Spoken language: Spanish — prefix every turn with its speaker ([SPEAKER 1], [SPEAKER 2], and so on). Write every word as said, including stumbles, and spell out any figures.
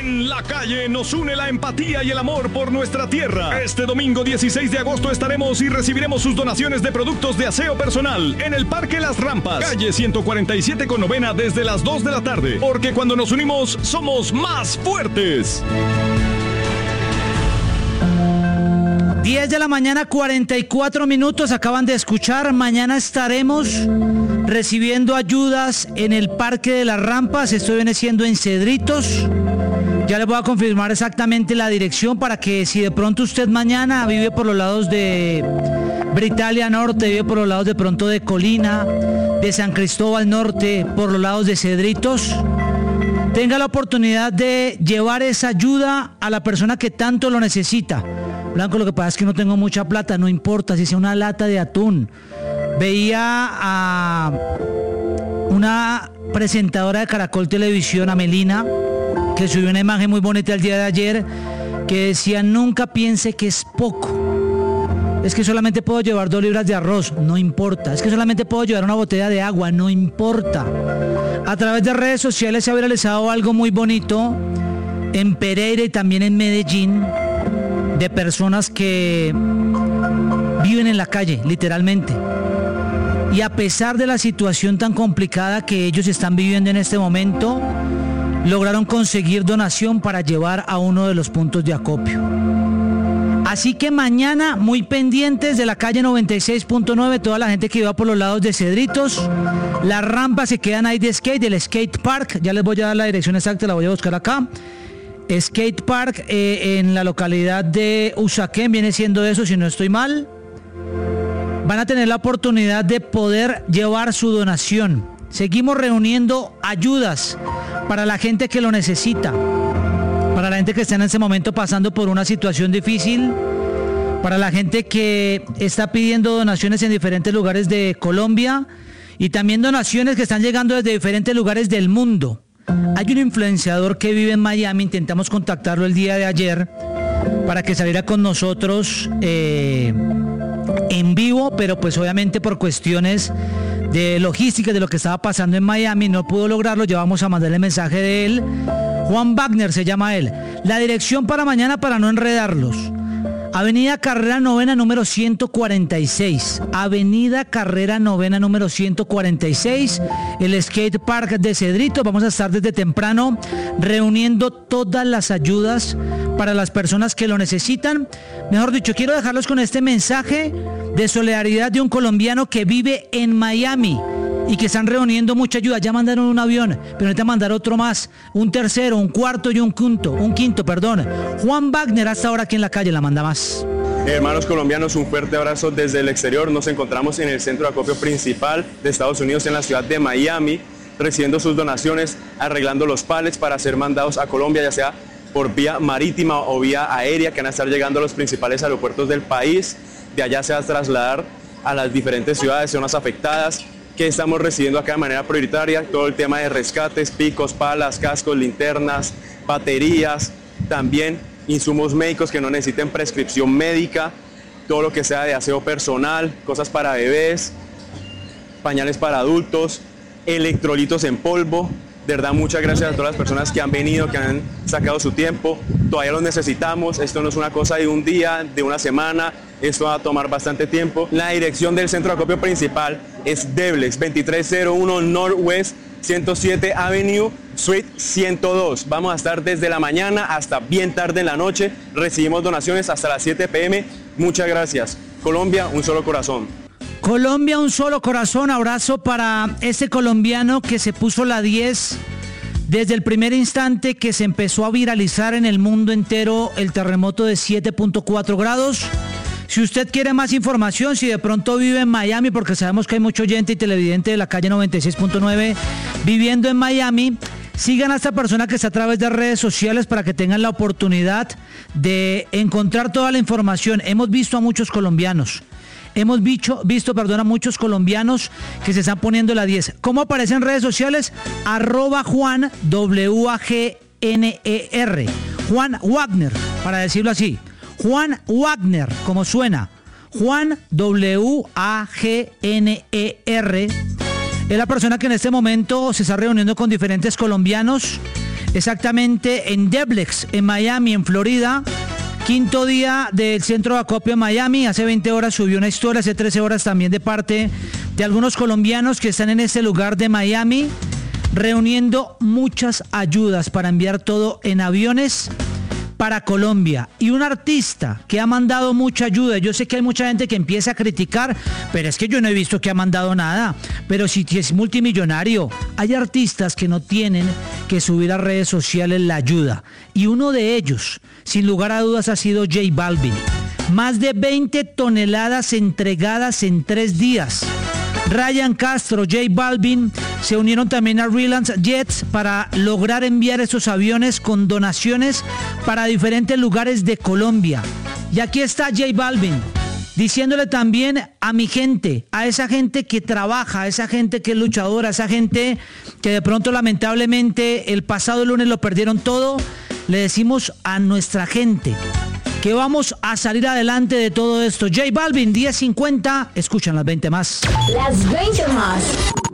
[SPEAKER 1] En la calle nos une la empatía y el amor por nuestra tierra. Este domingo dieciséis de agosto estaremos y recibiremos sus donaciones de productos de aseo personal en el Parque Las Rampas, calle ciento cuarenta y siete con novena, desde las dos de la tarde. Porque cuando nos unimos, somos más fuertes.
[SPEAKER 2] diez de la mañana, cuarenta y cuatro minutos, acaban de escuchar. Mañana estaremos recibiendo ayudas en el Parque de las Rampas. Esto viene siendo en Cedritos. Ya les voy a confirmar exactamente la dirección para que si de pronto usted mañana vive por los lados de Britalia Norte, vive por los lados de pronto de Colina, de San Cristóbal Norte, por los lados de Cedritos, tenga la oportunidad de llevar esa ayuda a la persona que tanto lo necesita. Blanco, lo que pasa es que no tengo mucha plata, no importa, si sea una lata de atún. Veía a una presentadora de Caracol Televisión, a Melina, que subió una imagen muy bonita el día de ayer, que decía: nunca piense que es poco. Es que solamente puedo llevar dos libras de arroz, no importa. Es que solamente puedo llevar una botella de agua, no importa. A través de redes sociales se ha viralizado algo muy bonito en Pereira y también en Medellín, de personas que viven en la calle, literalmente. Y a pesar de la situación tan complicada que ellos están viviendo en este momento, lograron conseguir donación para llevar a uno de los puntos de acopio. Así que mañana, muy pendientes de la calle noventa y seis punto nueve, toda la gente que va por los lados de Cedritos. Las rampas se quedan ahí de skate, del skate park. Ya les voy a dar la dirección exacta, la voy a buscar acá. Skate Park eh, en la localidad de Usaquén, viene siendo eso, si no estoy mal. Van a tener la oportunidad de poder llevar su donación. Seguimos reuniendo ayudas para la gente que lo necesita, para la gente que está en ese momento pasando por una situación difícil, para la gente que está pidiendo donaciones en diferentes lugares de Colombia y también donaciones que están llegando desde diferentes lugares del mundo. Hay un influenciador que vive en Miami, intentamos contactarlo el día de ayer para que saliera con nosotros eh, en vivo, pero pues obviamente por cuestiones de logística de lo que estaba pasando en Miami no pudo lograrlo. Ya vamos a mandarle mensaje de él. Juan Wagner se llama él. La dirección para mañana, para no enredarlos: Avenida Carrera Novena número ciento cuarenta y seis. Avenida Carrera Novena número ciento cuarenta y seis. El Skate Park de Cedritos. Vamos a estar desde temprano reuniendo todas las ayudas para las personas que lo necesitan. Mejor dicho, quiero dejarlos con este mensaje de solidaridad de un colombiano que vive en Miami y que están reuniendo mucha ayuda. Ya mandaron un avión, pero necesitan mandar otro más, un tercero, un cuarto y un quinto, un quinto, perdón. Juan Wagner, hasta ahora aquí en la calle, la manda más.
[SPEAKER 3] Hermanos colombianos, un fuerte abrazo desde el exterior. Nos encontramos en el centro de acopio principal de Estados Unidos, en la ciudad de Miami, recibiendo sus donaciones, arreglando los palets para ser mandados a Colombia, ya sea por vía marítima o vía aérea, que van a estar llegando a los principales aeropuertos del país. De allá se va a trasladar a las diferentes ciudades, zonas afectadas, que estamos recibiendo acá de manera prioritaria. Todo el tema de rescates, picos, palas, cascos, linternas, baterías, también insumos médicos que no necesiten prescripción médica, todo lo que sea de aseo personal, cosas para bebés, pañales para adultos, electrolitos en polvo. De verdad, muchas gracias a todas las personas que han venido, que han sacado su tiempo. Todavía los necesitamos. Esto no es una cosa de un día, de una semana. Esto va a tomar bastante tiempo. La dirección del centro de acopio principal es Deblex, veintitrés cero uno Northwest ciento siete Avenue, Suite ciento dos. Vamos a estar desde la mañana hasta bien tarde en la noche. Recibimos donaciones hasta las siete pe eme. Muchas gracias. Colombia, un solo corazón.
[SPEAKER 2] Colombia, un solo corazón. Abrazo para ese colombiano que se puso la diez desde el primer instante que se empezó a viralizar en el mundo entero el terremoto de siete punto cuatro grados. Si usted quiere más información, si de pronto vive en Miami, porque sabemos que hay mucho oyente y televidente de la calle noventa y seis punto nueve viviendo en Miami, sigan a esta persona que está a través de redes sociales para que tengan la oportunidad de encontrar toda la información. Hemos visto a muchos colombianos. Hemos visto, visto perdón, a muchos colombianos que se están poniendo la diez. ¿Cómo aparece en redes sociales? Arroba Juan W A G N E R. Juan Wagner, para decirlo así. Juan Wagner, como suena. Juan W A G N E R. Es la persona que en este momento se está reuniendo con diferentes colombianos. exactamente en Deblex, en Miami, en Florida. Quinto día del centro de acopio en Miami. Hace veinte horas subió una historia, hace trece horas también de parte de algunos colombianos que están en ese lugar de Miami, reuniendo muchas ayudas para enviar todo en aviones para Colombia. Y un artista que ha mandado mucha ayuda. Yo sé que hay mucha gente que empieza a criticar, pero es que yo no he visto que ha mandado nada. Pero si es multimillonario, hay artistas que no tienen que subir a redes sociales la ayuda. Y uno de ellos, sin lugar a dudas, ha sido J Balvin. Más de veinte toneladas entregadas en tres días. Ryan Castro, J Balvin se unieron también a Reliance Jets para lograr enviar esos aviones con donaciones para diferentes lugares de Colombia. Y aquí está J Balvin diciéndole también a mi gente, a esa gente que trabaja, a esa gente que es luchadora, a esa gente que de pronto lamentablemente el pasado lunes lo perdieron todo, le decimos a nuestra gente que vamos a salir adelante de todo esto. J Balvin, diez cincuenta, escuchan las veinte más.
[SPEAKER 4] Las veinte más.